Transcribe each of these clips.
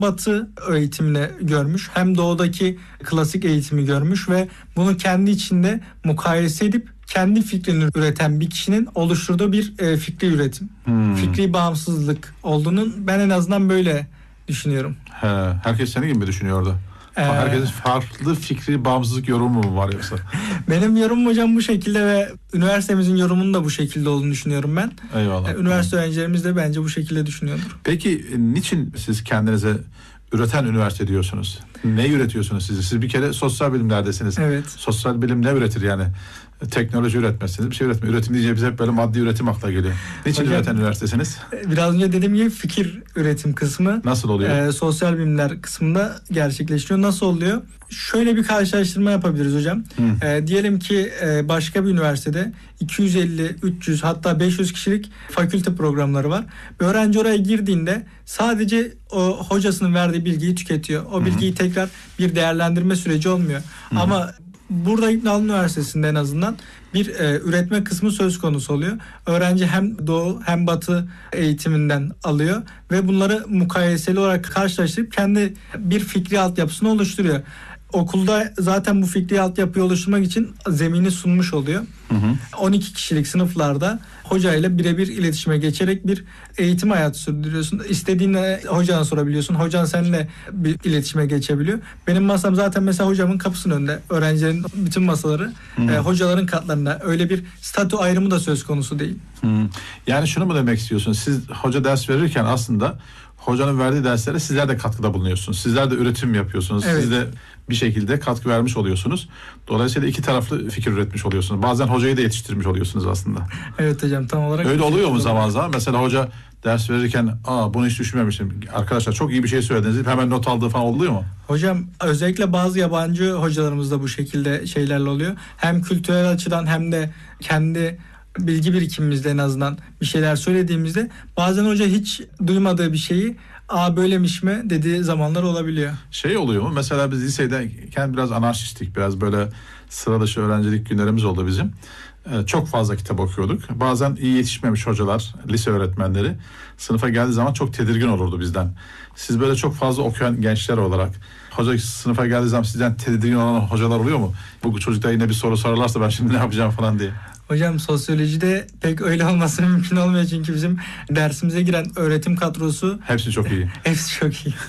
Batı eğitimini görmüş, hem doğudaki klasik eğitimi görmüş ve bunu kendi içinde mukayese edip kendi fikrini üreten bir kişinin oluşturduğu bir fikri üretim. Fikri bağımsızlık olduğunun ben en azından böyle düşünüyorum. Herkes senin gibi mi düşünüyordu? Herkesin farklı fikri bağımsızlık yorumu mu var yoksa? Benim yorumum hocam bu şekilde ve üniversitemizin yorumunun da bu şekilde olduğunu düşünüyorum ben. Eyvallah. Üniversite öğrencilerimiz de bence bu şekilde düşünüyordur. Peki niçin siz kendinize üreten üniversite diyorsunuz? Ne üretiyorsunuz siz? Siz bir kere sosyal bilimlerdesiniz. Evet. Sosyal bilim ne üretir yani? Teknoloji üretmezsiniz. Bir şey üretmiyor. Üretim deyince bize hep böyle maddi üretim akla geliyor. Niçin hocam, üreten üniversitesiniz? Biraz önce dediğim gibi fikir üretim kısmı. Nasıl oluyor? Sosyal bilimler kısmında gerçekleşiyor. Nasıl oluyor? Şöyle bir karşılaştırma yapabiliriz hocam. Diyelim ki başka bir üniversitede 250, 300 hatta 500 kişilik fakülte programları var. Bir öğrenci oraya girdiğinde sadece o hocasının verdiği bilgiyi tüketiyor. O bilgiyi tekrar bir değerlendirme süreci olmuyor. Ama burada İbn Haldun Üniversitesi'nde en azından bir üretme kısmı söz konusu oluyor. Öğrenci hem doğu hem batı eğitiminden alıyor ve bunları mukayeseli olarak karşılaştırıp kendi bir fikri altyapısını oluşturuyor. Okulda zaten bu fikri altyapıyı oluşturmak için zemini sunmuş oluyor. 12 kişilik sınıflarda hocayla birebir iletişime geçerek bir eğitim hayatı sürdürüyorsun. İstediğine hocana sorabiliyorsun. Hocan seninle bir iletişime geçebiliyor. Benim masam zaten mesela hocamın kapısının önünde. Öğrencilerin bütün masaları hocaların katlarında. Öyle bir statü ayrımı da söz konusu değil. Yani şunu mu demek istiyorsun? Siz hoca ders verirken aslında hocanın verdiği derslere sizler de katkıda bulunuyorsunuz. Sizler de üretim yapıyorsunuz. Evet. Siz de bir şekilde katkı vermiş oluyorsunuz. Dolayısıyla iki taraflı fikir üretmiş oluyorsunuz. Bazen hocayı da yetiştirmiş oluyorsunuz aslında. Evet hocam, tam olarak. Öyle oluyor mu zaman zaman? Mesela hoca ders verirken bunu hiç düşünmemiştim. Arkadaşlar çok iyi bir şey söylediniz deyip hemen not aldığı falan oluyor mu? Hocam özellikle bazı yabancı hocalarımız da bu şekilde şeylerle oluyor. Hem kültürel açıdan hem de kendi bilgi birikimimizde en azından bir şeyler söylediğimizde bazen hoca hiç duymadığı bir şeyi böylemiş mi dediği zamanlar olabiliyor. Şey oluyor mu? Mesela biz lisedeyken biraz anarşistik, biraz böyle sıra dışı öğrencilik günlerimiz oldu bizim. Çok fazla kitap okuyorduk. Bazen iyi yetişmemiş hocalar, lise öğretmenleri sınıfa geldiği zaman çok tedirgin olurdu bizden. Siz böyle çok fazla okuyan gençler olarak hoca sınıfa geldiği zaman sizden tedirgin olan hocalar oluyor mu? Bu çocuklar yine bir soru sorarlarsa ben şimdi ne yapacağım falan diye. Hocam sosyolojide pek öyle olması mümkün olmuyor çünkü bizim dersimize giren öğretim kadrosu hepsi çok iyi. Hepsi çok iyi.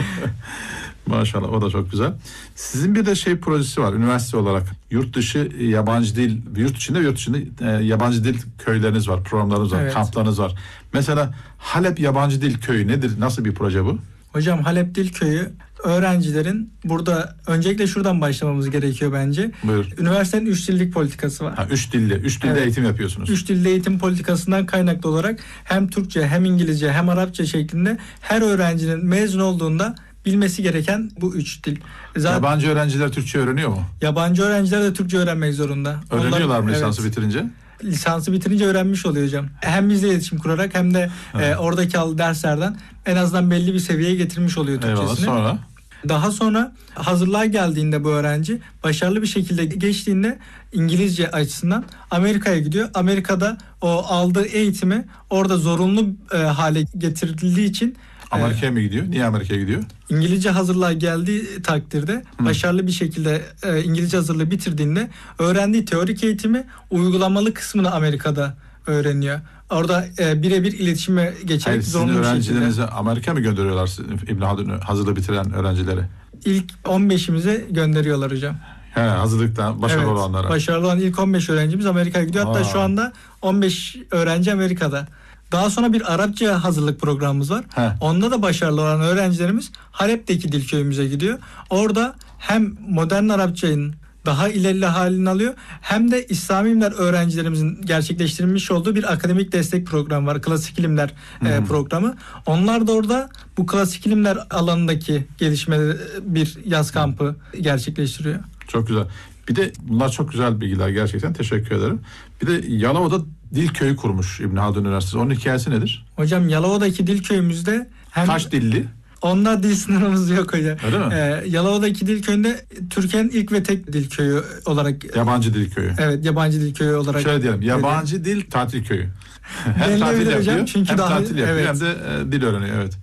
Maşallah, o da çok güzel. Sizin bir de projesi var üniversite olarak. Yurt dışı yabancı dil, yurt içinde yabancı dil köyleriniz var, programlarınız var, evet, kamplarınız var. Mesela Halep Yabancı Dil Köyü nedir? Nasıl bir proje bu? Hocam Halep Dil Köyü öğrencilerin burada öncelikle şuradan başlamamız gerekiyor bence. Buyur. Üniversitenin 3 dillik politikası var. 3 dilde evet, eğitim yapıyorsunuz. 3 dilde eğitim politikasından kaynaklı olarak hem Türkçe hem İngilizce hem Arapça şeklinde her öğrencinin mezun olduğunda bilmesi gereken bu 3 dil. Yabancı öğrenciler Türkçe öğreniyor mu? Yabancı öğrenciler de Türkçe öğrenmek zorunda. Öğreniyorlar mı lisansı bitirince? Lisansı bitirince öğrenmiş oluyor hocam. Hem bizle iletişim kurarak hem de oradaki aldığı derslerden en azından belli bir seviyeye getirmiş oluyor Türkçesini. Eyvallah, Daha sonra hazırlığa geldiğinde bu öğrenci başarılı bir şekilde geçtiğinde İngilizce açısından Amerika'ya gidiyor. Amerika'da o aldığı eğitimi orada zorunlu hale getirildiği için Amerika'ya mı gidiyor? Niye Amerika'ya gidiyor? İngilizce hazırlığa geldiği takdirde başarılı bir şekilde İngilizce hazırlığı bitirdiğinde öğrendiği teorik eğitimi uygulamalı kısmını Amerika'da öğreniyor. Orada birebir iletişime geçerek zorunlu bir şekilde. Sizin öğrencilerinizi Amerika mı gönderiyorlar İbn Haldun hazırlığı bitiren öğrencileri? İlk 15'imize gönderiyorlar hocam. Hazırlıktan başarılı olanlara. Başarılı olan ilk 15 öğrencimiz Amerika'ya gidiyor. Hatta şu anda 15 öğrenci Amerika'da. Daha sonra bir Arapça hazırlık programımız var. Onda da başarılı olan öğrencilerimiz Halep'teki dil köyümüze gidiyor. Orada hem modern Arapçanın daha ilerli halini alıyor hem de İslami ilimler öğrencilerimizin gerçekleştirilmiş olduğu bir akademik destek programı var. Klasik ilimler programı. Onlar da orada bu klasik ilimler alanındaki gelişmeleri bir yaz kampı gerçekleştiriyor. Çok güzel. Bir de bunlar çok güzel bilgiler gerçekten. Teşekkür ederim. Bir de Yalova'da dil köyü kurmuş İbn Haldun Üniversitesi. Onun hikayesi nedir? Hocam Yalova'daki dil köyümüzde kaç dilli? Onda dil sınırımız yok hocam. Öyle mi? Yalova'daki dil köyünde Türkiye'nin ilk ve tek dil köyü olarak. Yabancı dil köyü. Evet, yabancı dil köyü olarak. Şöyle diyelim, yabancı dil tatil köyü. Hem tatil yapıyor, çünkü hem tatil yapıyor hem de dil öğreniyor, evet.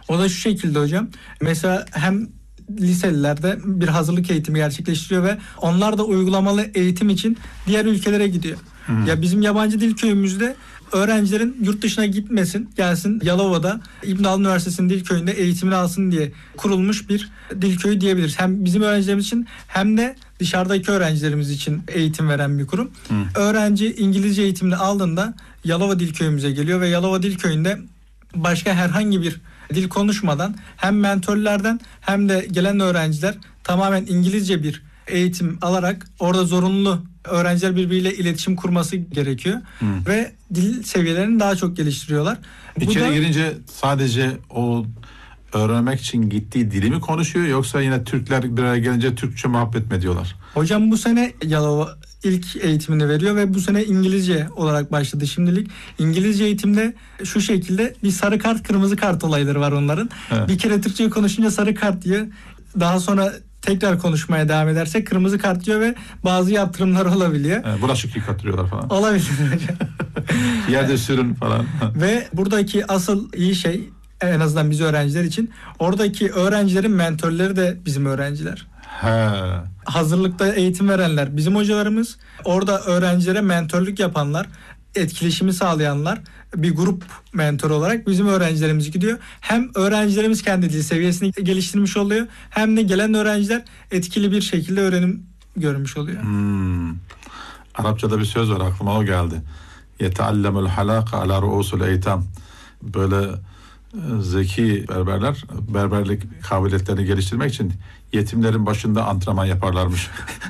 O da şu şekilde hocam. Mesela hem liselilerde bir hazırlık eğitimi gerçekleştiriyor ve onlar da uygulamalı eğitim için diğer ülkelere gidiyor. Ya bizim yabancı dil köyümüzde öğrencilerin yurt dışına gitmesin, gelsin Yalova'da İbn Haldun Üniversitesi'nin dil köyünde eğitimini alsın diye kurulmuş bir dil köyü diyebiliriz. Hem bizim öğrencilerimiz için hem de dışarıdaki öğrencilerimiz için eğitim veren bir kurum. Öğrenci İngilizce eğitimini aldığında Yalova Dil Köyümüze geliyor ve Yalova Dil Köyü'nde başka herhangi bir dil konuşmadan hem mentörlerden hem de gelen öğrenciler tamamen İngilizce bir eğitim alarak orada zorunlu öğrenciler birbiriyle iletişim kurması gerekiyor ve dil seviyelerini daha çok geliştiriyorlar. İçeri girince sadece o öğrenmek için gittiği dili mi konuşuyor yoksa yine Türkler bir araya gelince Türkçe muhabbet mi ediyorlar? Hocam bu sene Yalova ilk eğitimini veriyor ve bu sene İngilizce olarak başladı şimdilik. İngilizce eğitimde şu şekilde bir sarı kart kırmızı kart olayları var onların. Evet. Bir kere Türkçe konuşunca sarı kart diyor. Daha sonra tekrar konuşmaya devam ederse kırmızı kart diyor ve bazı yaptırımlar olabiliyor. Bulaşık yıkattırıyorlar falan. Olabilir hocam. Yerde sürün falan. Ve buradaki asıl iyi şey en azından biz öğrenciler için oradaki öğrencilerin mentörleri de bizim öğrenciler. He. Hazırlıkta eğitim verenler bizim hocalarımız. Orada öğrencilere mentörlük yapanlar, etkileşimi sağlayanlar bir grup mentor olarak bizim öğrencilerimiz gidiyor. Hem öğrencilerimiz kendi dil seviyesini geliştirmiş oluyor hem de gelen öğrenciler etkili bir şekilde öğrenim görmüş oluyor. Arapçada bir söz var, aklıma o geldi. Yeteallemul halaka ala ruusul eytam. Böyle zeki berberler berberlik kabiliyetlerini geliştirmek için yetimlerin başında antrenman yaparlarmış.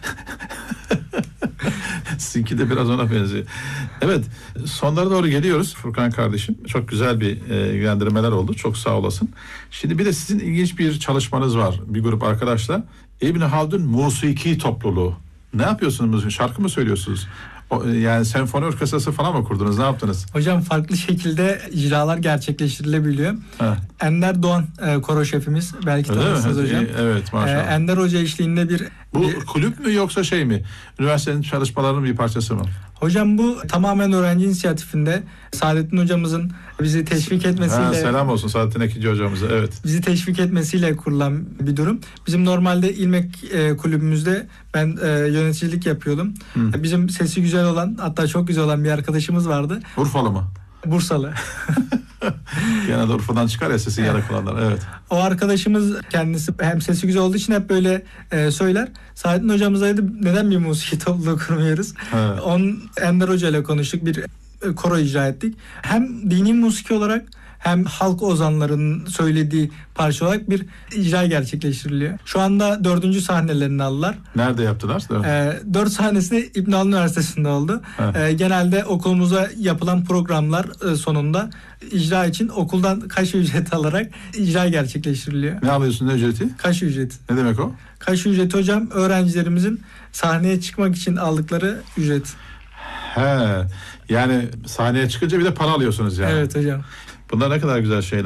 Sizinki de biraz ona benziyor. Evet, sonlara doğru geliyoruz Furkan kardeşim. Çok güzel bir ilgilendirmeler oldu. Çok sağ olasın. Şimdi bir de sizin ilginç bir çalışmanız var. Bir grup arkadaşla. İbn Haldun Musiki Topluluğu. Ne yapıyorsunuz? Şarkı mı söylüyorsunuz? Yani senfoni orkestrası falan mı kurdunuz? Ne yaptınız? Hocam farklı şekilde icralar gerçekleştirilebiliyor. Ender Doğan koro şefimiz. Belki tanırsınız hocam. Evet, maşallah. Ender Hoca eşliğinde Bu kulüp mü yoksa şey mi? Üniversitenin çalışmalarının bir parçası mı? Hocam bu tamamen öğrenci inisiyatifinde Saadettin hocamızın bizi teşvik etmesiyle... selam olsun Saadettin Ekici hocamıza, evet. Bizi teşvik etmesiyle kurulan bir durum. Bizim normalde İlmek kulübümüzde ben yöneticilik yapıyordum. Bizim sesi güzel olan, hatta çok güzel olan bir arkadaşımız vardı. Urfalı mı? Bursalı. Genelde Urfa'dan çıkar ya sesi yarak olanlar, evet. O arkadaşımız kendisi hem sesi güzel olduğu için hep böyle söyler. Saadettin hocamıza dedi neden bir musiki topluluğu kurmuyoruz? Evet. Ender Hoca ile konuştuk, bir koro icra ettik. Hem dini musiki olarak hem halk ozanlarının söylediği parça olarak bir icra gerçekleştiriliyor. Şu anda 4. sahnelerini aldılar. Nerede yaptılar? 4 sahnesi de İbn Haldun Üniversitesi'nde oldu. Genelde okulumuza yapılan programlar sonunda icra için okuldan kaşı ücreti alarak icra gerçekleştiriliyor. Ne alıyorsun, ne ücreti? Kaşı ücreti. Ne demek o? Kaşı ücreti hocam öğrencilerimizin sahneye çıkmak için aldıkları ücret. Yani sahneye çıkınca bir de para alıyorsunuz yani. Evet hocam. Bunlar ne kadar güzel şeyler.